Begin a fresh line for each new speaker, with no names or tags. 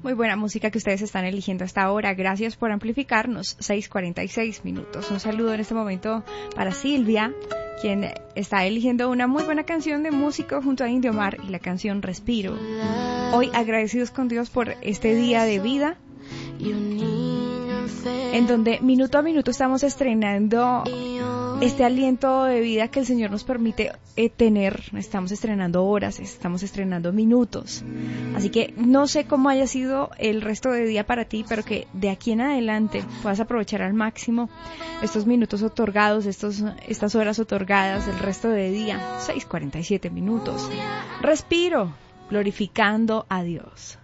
Muy buena música que ustedes están eligiendo hasta ahora. Gracias por amplificarnos. 6:46 minutos. Un saludo en este momento para Silvia, quien está eligiendo una muy buena canción de Músico junto a Indio Mar y la canción Respiro. Hoy agradecidos con Dios por este día de vida, en donde minuto a minuto estamos estrenando este aliento de vida que el Señor nos permite tener. Estamos estrenando horas, estamos estrenando minutos. Así que no sé cómo haya sido el resto de día para ti, pero que de aquí en adelante puedas aprovechar al máximo estos minutos otorgados, estas horas otorgadas, el resto de día. 6:47 minutos. Respiro, glorificando a Dios.